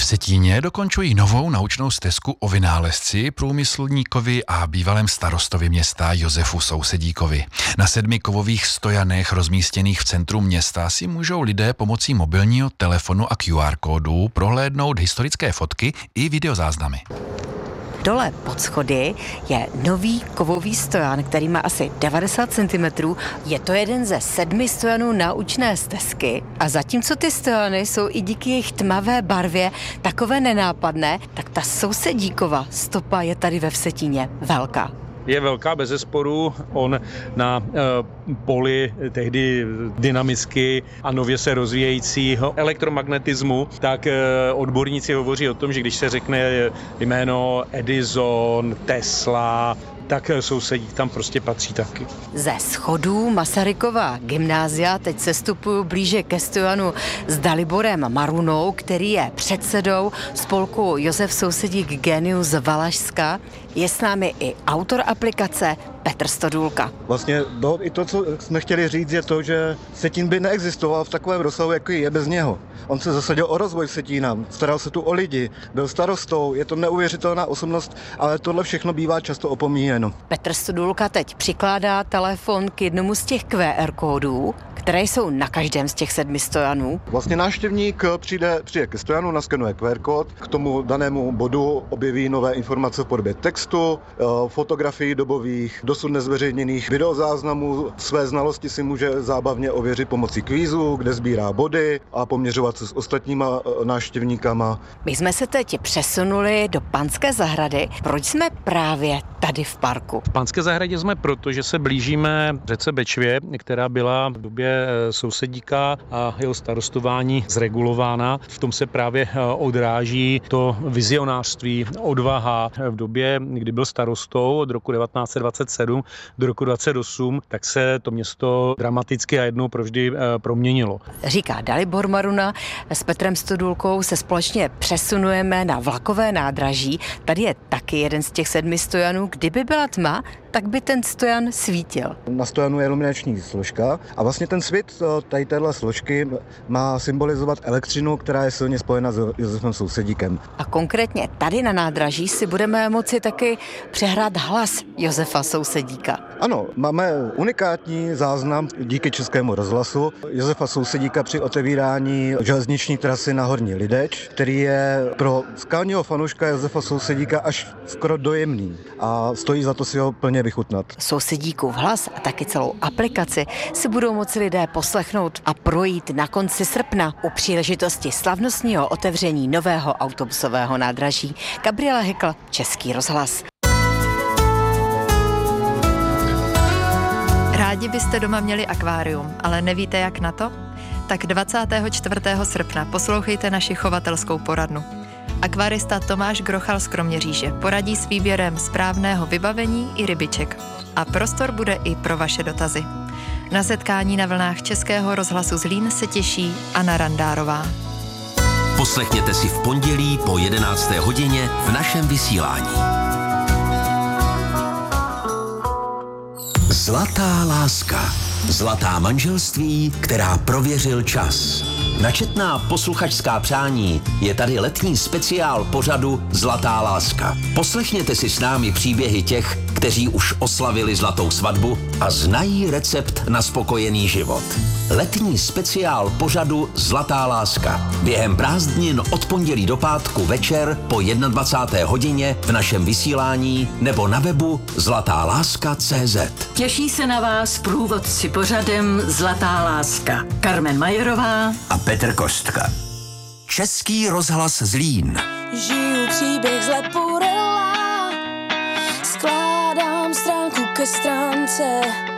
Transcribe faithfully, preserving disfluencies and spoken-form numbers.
Vsetíně dokončují novou naučnou stezku o vynálezci, průmyslníkovi a bývalém starostovi města Josefu Sousedíkovi. Na sedmi kovových stojanech rozmístěných v centru města si můžou lidé pomocí mobilního telefonu a Q R kódu prohlédnout historické fotky i videozáznamy. Dole pod schody je nový kovový stojan, který má asi devadesát centimetrů. Je to jeden ze sedmi stojanů naučné stezky a zatímco ty stojany jsou i díky jejich tmavé barvě takové nenápadné, tak ta Sousedíkova stopa je tady ve Vsetíně velká. Je velká bezesporu, on na e, poli tehdy dynamicky a nově se rozvíjejícího elektromagnetismu, tak e, odborníci hovoří o tom, že když se řekne jméno Edison, Tesla, tak Sousedík tam prostě patří taky. Ze schodů Masarykova gymnázia teď sestupuju blíže ke stojanu s Daliborem Marunou, který je předsedou spolku Josef Sousedík Genius Valašska. Je s námi i autor aplikace Petr Stodůlka. Vlastně no, i to, co jsme chtěli říct, je to, že Vsetín by neexistoval v takovém rozsahu, jaký je bez něho. On se zasadil o rozvoj Vsetína, staral se tu o lidi, byl starostou, je to neuvěřitelná osobnost, ale tohle všechno bývá často opomíjeno. Petr Stodůlka teď přikládá telefon k jednomu z těch Q R kódů, které jsou na každém z těch sedmi stojanů. Vlastně návštěvník přijde, přijde ke stojanu, naskenuje Q R kód, k tomu danému bodu objeví nové informace v podobě textu, fotografií dobových, dosud nezveřejněných videozáznamů. Své znalosti si může zábavně ověřit pomocí kvízu, kde sbírá body a poměřovat se s ostatníma návštěvníkama. My jsme se teď přesunuli do Panské zahrady. Proč jsme právě tady v parku? V Panské zahradě jsme proto, že se blížíme řece Bečvě, která byla v době Sousedíka a jeho starostování zregulována. V tom se právě odráží to vizionářství, odvaha. V době, kdy byl starostou od roku devatenáct set dvacet sedm do roku dvacet osm, tak se to město dramaticky a jednou provždy proměnilo. Říká Dalibor Maruna. S Petrem Stodůlkou se společně přesunujeme na vlakové nádraží. Tady je taky jeden z těch sedmi stojanů. Kdyby byla tma, tak by ten stojan svítil. Na stojanu je iluminační složka a vlastně ten svit tady téhle složky má symbolizovat elektřinu, která je silně spojena s Josefem Sousedíkem. A konkrétně tady na nádraží si budeme moci taky přehrát hlas Josefa Sousedíka. Ano, máme unikátní záznam díky Českému rozhlasu Josefa Sousedíka při otevírání železniční trasy na Horní Lideč, který je pro skalního fanouška Josefa Sousedíka až skoro dojemný a stojí za to si ho plně vychutnat. Sousedíkův hlas a taky celou aplikaci si budou moci lidé poslechnout a projít na konci srpna u příležitosti slavnostního otevření nového autobusového nádraží. Gabriela Hekl, Český rozhlas. Rádi byste doma měli akvárium, ale nevíte jak na to? Tak dvacátého čtvrtého srpna poslouchejte naši chovatelskou poradnu. Akvarista Tomáš Grochal z Kroměříže poradí s výběrem správného vybavení i rybiček. A prostor bude i pro vaše dotazy. Na setkání na vlnách Českého rozhlasu Zlín se těší Anna Randárová. Poslechněte si v pondělí po jedenácté hodině v našem vysílání. Zlatá láska. Zlatá manželství, která prověřil čas. Na četná posluchačská přání je tady letní speciál pořadu Zlatá láska. Poslechněte si s námi příběhy těch, kteří už oslavili zlatou svatbu a znají recept na spokojený život. Letní speciál pořadu Zlatá láska. Během prázdnin od pondělí do pátku večer po dvacáté jedné hodině v našem vysílání nebo na webu zlatá láska tečka cé zet. Těší se na vás průvodci pořadem Zlatá láska. Karmen Majerová a Petr Kostka. Český rozhlas Zlín. Žiju příběh z Lepurela, skládám stránku ke stránce.